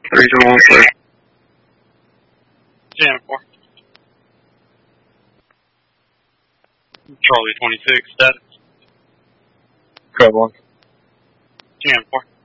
Regional 1 clear. Jan 4. Charlie 26, status. Code 1. Jan 4.